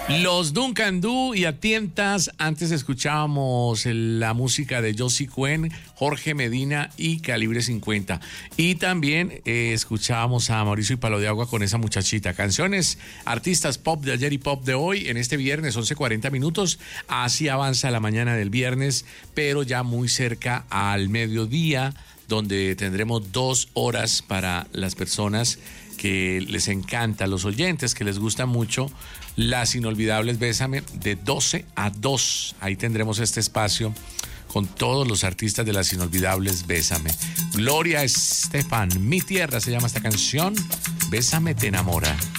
Los Duncan Du y Atientas. Antes escuchábamos la música de Josie Cuen, Jorge Medina y Calibre 50. Y también escuchábamos a Mauricio y Palo de Agua con esa muchachita. Canciones, artistas pop de ayer y pop de hoy en este viernes, 11:40 minutos. Así avanza la mañana del viernes, pero ya muy cerca al mediodía, donde tendremos 2 horas para las personas que les encanta, los oyentes que les gusta mucho las inolvidables Bésame, de 12 a 2. Ahí tendremos este espacio con todos los artistas de las inolvidables Bésame. Gloria Estefan, Mi Tierra se llama esta canción. Bésame te enamora.